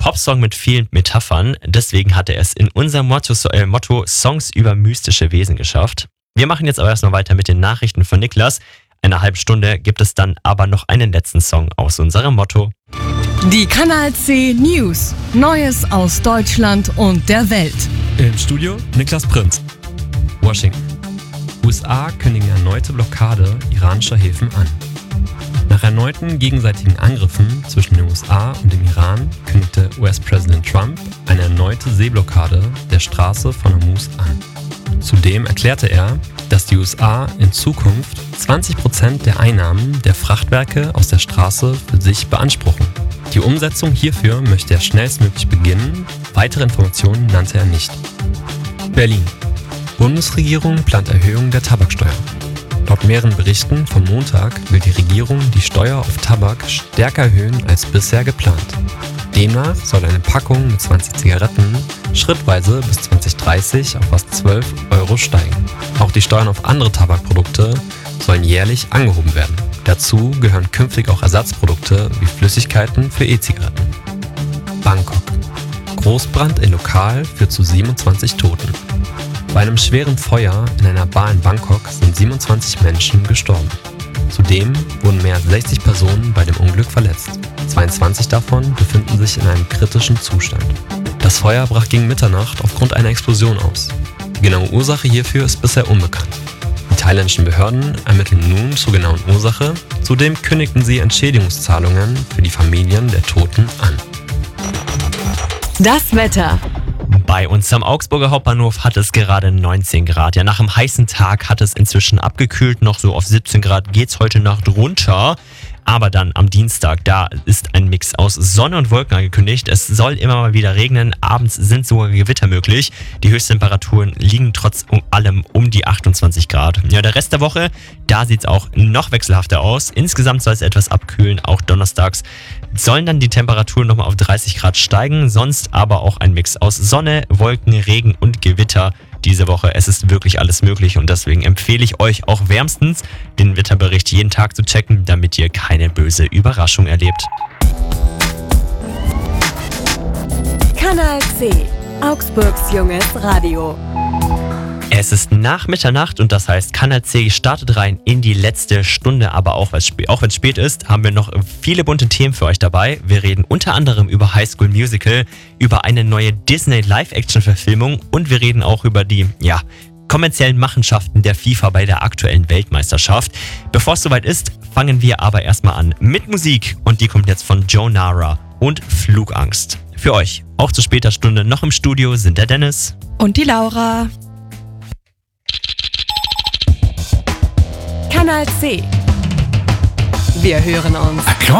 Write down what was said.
Popsong mit vielen Metaphern. Deswegen hat er es in unserem Motto Songs über mystische Wesen geschafft. Wir machen jetzt aber erstmal weiter mit den Nachrichten von Niklas. In einer halben Stunde gibt es dann aber noch einen letzten Song aus unserem Motto. Die Kanal C News. Neues aus Deutschland und der Welt. Im Studio Niklas Prinz. Washington. USA kündigen erneute Blockade iranischer Häfen an. Nach erneuten gegenseitigen Angriffen zwischen den USA und dem Iran kündigte US-Präsident Trump eine erneute Seeblockade der Straße von Hormuz an. Zudem erklärte er, dass die USA in Zukunft 20% der Einnahmen der Frachtwerke aus der Straße für sich beanspruchen. Die Umsetzung hierfür möchte er schnellstmöglich beginnen. Weitere Informationen nannte er nicht. Berlin. Bundesregierung plant Erhöhung der Tabaksteuer. Laut mehreren Berichten vom Montag will die Regierung die Steuer auf Tabak stärker erhöhen als bisher geplant. Demnach soll eine Packung mit 20 Zigaretten schrittweise bis 2030 auf fast 12 Euro steigen. Auch die Steuern auf andere Tabakprodukte sollen jährlich angehoben werden. Dazu gehören künftig auch Ersatzprodukte wie Flüssigkeiten für E-Zigaretten. Bangkok. Großbrand in Lokal führt zu 27 Toten. Bei einem schweren Feuer in einer Bar in Bangkok sind 27 Menschen gestorben. Zudem wurden mehr als 60 Personen bei dem Unglück verletzt. 22 davon befinden sich in einem kritischen Zustand. Das Feuer brach gegen Mitternacht aufgrund einer Explosion aus. Die genaue Ursache hierfür ist bisher unbekannt. Die thailändischen Behörden ermitteln nun zur genauen Ursache. Zudem kündigten sie Entschädigungszahlungen für die Familien der Toten an. Das Wetter. Bei uns am Augsburger Hauptbahnhof hat es gerade 19 Grad. Ja, nach einem heißen Tag hat es inzwischen abgekühlt. Noch so auf 17 Grad geht's heute Nacht runter. Aber dann am Dienstag, da ist ein Mix aus Sonne und Wolken angekündigt. Es soll immer mal wieder regnen. Abends sind sogar Gewitter möglich. Die Höchsttemperaturen liegen trotz allem um die 28 Grad. Ja, der Rest der Woche, da sieht's auch noch wechselhafter aus. Insgesamt soll es etwas abkühlen. Auch donnerstags sollen dann die Temperaturen nochmal auf 30 Grad steigen. Sonst aber auch ein Mix aus Sonne, Wolken, Regen und Gewitter diese Woche. Es ist wirklich alles möglich und deswegen empfehle ich euch auch wärmstens, den Wetterbericht jeden Tag zu checken, damit ihr keine böse Überraschung erlebt. Kanal C. Augsburgs junges Radio. Es ist nach Mitternacht und das heißt, Kanal C startet rein in die letzte Stunde, aber auch wenn es spät ist, haben wir noch viele bunte Themen für euch dabei. Wir reden unter anderem über High School Musical, über eine neue Disney Live-Action-Verfilmung und wir reden auch über die, kommerziellen Machenschaften der FIFA bei der aktuellen Weltmeisterschaft. Bevor es soweit ist, fangen wir aber erstmal an mit Musik und die kommt jetzt von Joe Nara und Flugangst. Für euch, auch zu später Stunde noch im Studio sind der Dennis und die Laura. Kanal C. Wir hören uns.